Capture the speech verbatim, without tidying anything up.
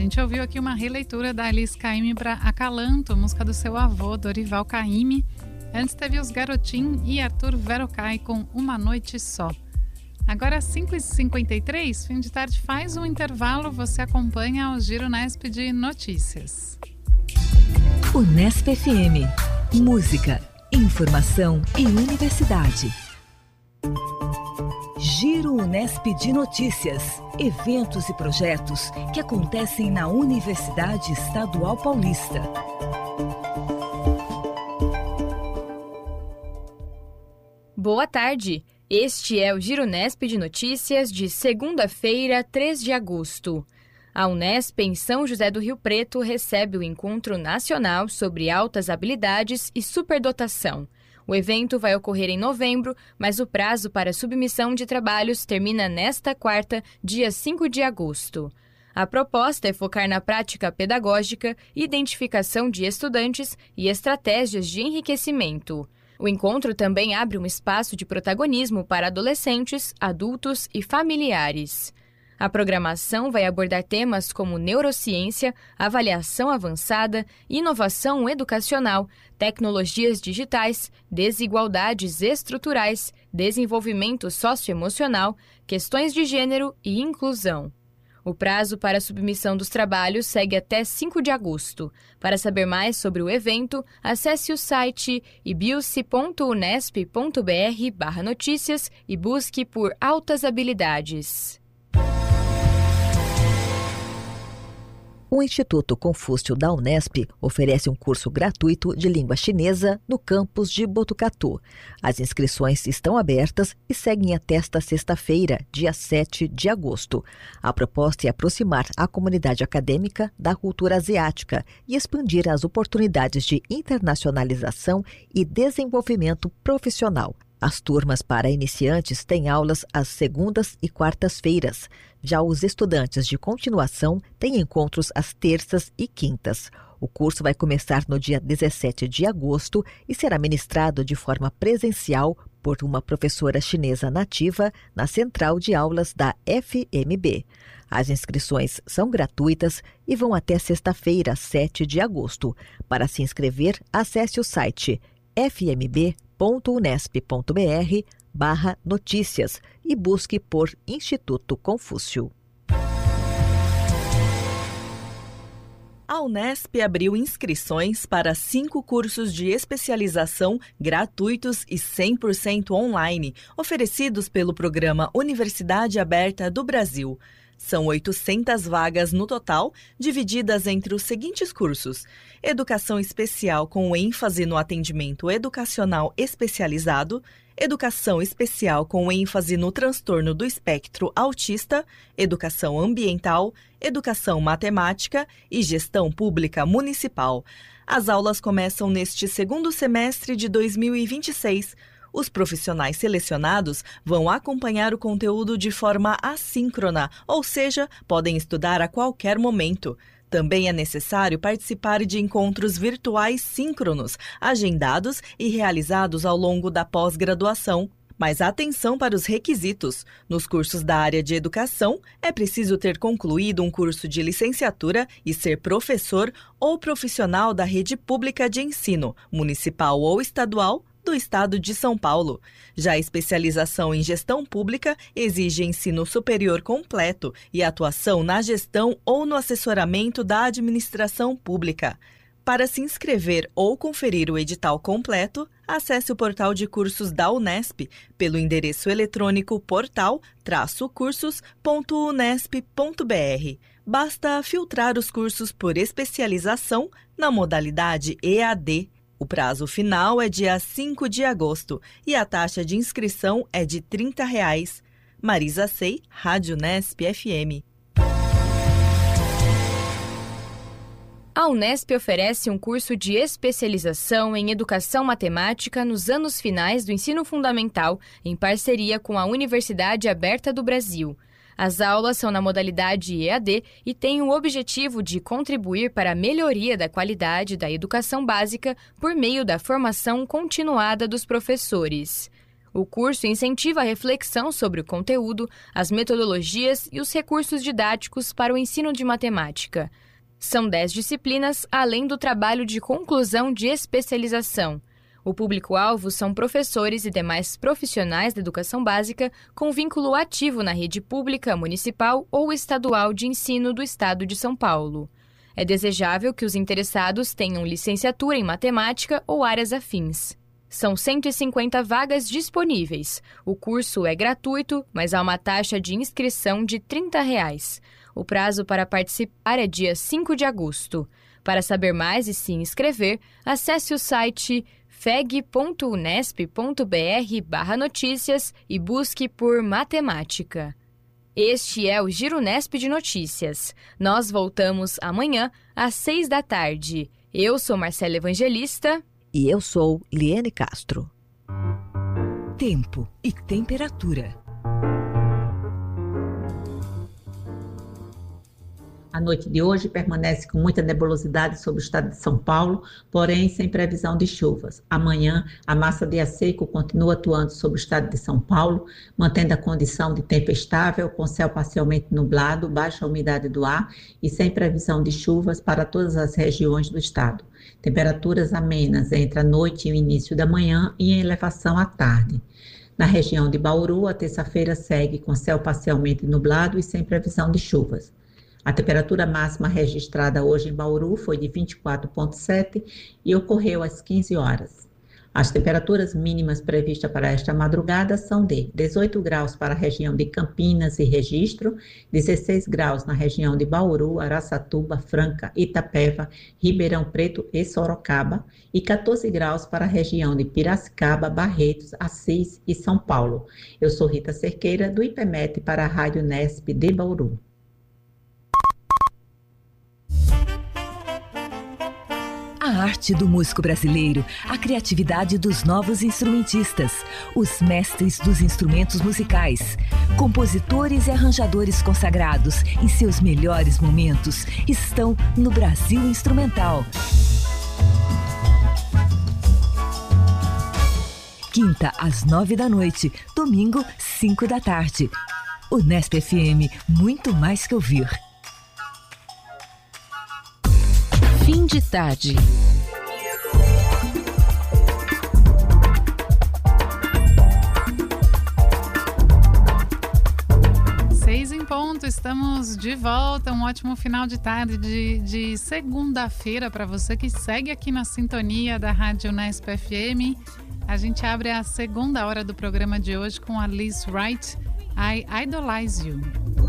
gente ouviu aqui uma releitura da Alice Caymmi para Acalanto, música do seu avô, Dorival Caymmi. Antes teve os Garotim e Arthur Verocai com Uma Noite Só. Agora às cinco e cinquenta e três, fim de tarde, faz um intervalo, você acompanha o Giro Unesp de Notícias. Unesp F M. Música, informação e universidade. Giro Unesp de Notícias. Eventos e projetos que acontecem na Universidade Estadual Paulista. Boa tarde. Este é o Giro Unesp de Notícias de segunda-feira, três de agosto. A Unesp, em São José do Rio Preto, recebe o Encontro Nacional sobre Altas Habilidades e Superdotação. O evento vai ocorrer em novembro, mas o prazo para submissão de trabalhos termina nesta quarta, dia cinco de agosto. A proposta é focar na prática pedagógica, identificação de estudantes e estratégias de enriquecimento. O encontro também abre um espaço de protagonismo para adolescentes, adultos e familiares. A programação vai abordar temas como neurociência, avaliação avançada, inovação educacional, tecnologias digitais, desigualdades estruturais, desenvolvimento socioemocional, questões de gênero e inclusão. O prazo para a submissão dos trabalhos segue até cinco de agosto. Para saber mais sobre o evento, acesse o site ibiuce ponto unesp ponto br barra notícias e busque por Altas Habilidades. O Instituto Confúcio da Unesp oferece um curso gratuito de língua chinesa no campus de Botucatu. As inscrições estão abertas e seguem até esta sexta-feira, dia sete de agosto. A proposta é aproximar a comunidade acadêmica da cultura asiática e expandir as oportunidades de internacionalização e desenvolvimento profissional. As turmas para iniciantes têm aulas às segundas e quartas-feiras. Já os estudantes de continuação têm encontros às terças e quintas. O curso vai começar no dia dezessete de agosto e será ministrado de forma presencial por uma professora chinesa nativa na central de aulas da F M B. As inscrições são gratuitas e vão até sexta-feira, sete de agosto. Para se inscrever, acesse o site f m b ponto unesp ponto br barra notícias e busque por Instituto Confúcio. A Unesp abriu inscrições para cinco cursos de especialização gratuitos e cem por cento online, oferecidos pelo programa Universidade Aberta do Brasil. São oitocentas vagas no total, divididas entre os seguintes cursos: Educação Especial com ênfase no atendimento educacional especializado, Educação Especial com ênfase no transtorno do espectro autista, Educação Ambiental, Educação Matemática e Gestão Pública Municipal. As aulas começam neste segundo semestre de dois mil e vinte e seis. Os profissionais selecionados vão acompanhar o conteúdo de forma assíncrona, ou seja, podem estudar a qualquer momento. Também é necessário participar de encontros virtuais síncronos, agendados e realizados ao longo da pós-graduação. Mas atenção para os requisitos. Nos cursos da área de educação, é preciso ter concluído um curso de licenciatura e ser professor ou profissional da rede pública de ensino, municipal ou estadual, do Estado de São Paulo. Já a especialização em gestão pública exige ensino superior completo e atuação na gestão ou no assessoramento da administração pública. Para se inscrever ou conferir o edital completo, acesse o portal de cursos da Unesp pelo endereço eletrônico portal traço cursos ponto unesp ponto br. Basta filtrar os cursos por especialização na modalidade E A D. O prazo final é dia cinco de agosto e a taxa de inscrição é de trinta reais. Marisa Sei, Rádio Unesp F M. A Unesp oferece um curso de especialização em Educação Matemática nos anos finais do ensino fundamental, em parceria com a Universidade Aberta do Brasil. As aulas são na modalidade E A D e têm o objetivo de contribuir para a melhoria da qualidade da educação básica por meio da formação continuada dos professores. O curso incentiva a reflexão sobre o conteúdo, as metodologias e os recursos didáticos para o ensino de matemática. São dez disciplinas, além do trabalho de conclusão de especialização. O público-alvo são professores e demais profissionais da educação básica com vínculo ativo na rede pública, municipal ou estadual de ensino do Estado de São Paulo. É desejável que os interessados tenham licenciatura em matemática ou áreas afins. São cento e cinquenta vagas disponíveis. O curso é gratuito, mas há uma taxa de inscrição de trinta reais. O prazo para participar é dia cinco de agosto. Para saber mais e se inscrever, acesse o site feg.unesp.br barra notícias e busque por matemática. Este é o Girunesp de Notícias. Nós voltamos amanhã às seis da tarde. Eu sou Marcela Evangelista. E eu sou Liane Castro. Tempo e temperatura. A noite de hoje permanece com muita nebulosidade sobre o estado de São Paulo, porém sem previsão de chuvas. Amanhã, a massa de ar seco continua atuando sobre o estado de São Paulo, mantendo a condição de tempo estável, com céu parcialmente nublado, baixa umidade do ar e sem previsão de chuvas para todas as regiões do estado. Temperaturas amenas entre a noite e o início da manhã e em elevação à tarde. Na região de Bauru, a terça-feira segue com céu parcialmente nublado e sem previsão de chuvas. A temperatura máxima registrada hoje em Bauru foi de vinte e quatro vírgula sete e ocorreu às quinze horas. As temperaturas mínimas previstas para esta madrugada são de dezoito graus para a região de Campinas e Registro, dezesseis graus na região de Bauru, Araçatuba, Franca, Itapeva, Ribeirão Preto e Sorocaba e quatorze graus para a região de Piracicaba, Barretos, Assis e São Paulo. Eu sou Rita Cerqueira, do IPEMET para a Rádio Unesp de Bauru. A arte do músico brasileiro, a criatividade dos novos instrumentistas, os mestres dos instrumentos musicais, compositores e arranjadores consagrados em seus melhores momentos estão no Brasil Instrumental. Quinta, às nove da noite, domingo, cinco da tarde. Unesp F M, muito mais que ouvir. Fim de tarde. Seis em ponto, estamos de volta. Um ótimo final de tarde de, de segunda-feira para você que segue aqui na sintonia da Rádio Unesp F M. A gente abre a segunda hora do programa de hoje com a Liz Wright, I Idolize You.